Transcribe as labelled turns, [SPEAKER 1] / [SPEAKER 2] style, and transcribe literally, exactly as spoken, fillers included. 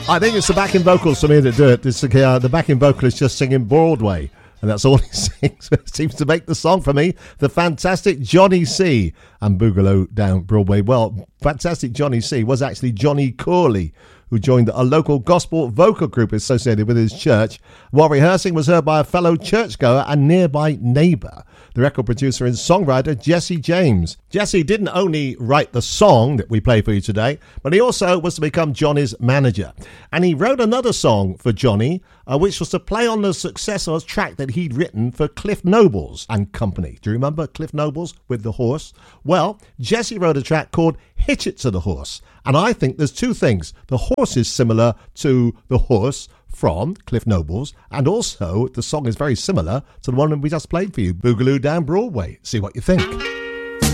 [SPEAKER 1] I think it's the backing vocals for me that do it. This, uh, the backing vocal is just singing Broadway, and that's all he sings. It seems to make the song for me. The fantastic Johnny C. and Boogaloo Down Broadway. Well, fantastic Johnny C. was actually Johnny Corley, who joined a local gospel vocal group associated with his church. While rehearsing, was heard by a fellow churchgoer and nearby neighbour, the record producer and songwriter Jesse James. Jesse didn't only write the song that we play for you today, but he also was to become Johnny's manager. And he wrote another song for Johnny, uh, which was to play on the successor track that he'd written for Cliff Nobles and Company. Do you remember Cliff Nobles with the horse? Well, Jesse wrote a track called Hitch It to the Horse. And I think there's two things. The horse is similar to the horse from Cliff Nobles, and also the song is very similar to the one we just played for you, Boogaloo Down Broadway. See what you think.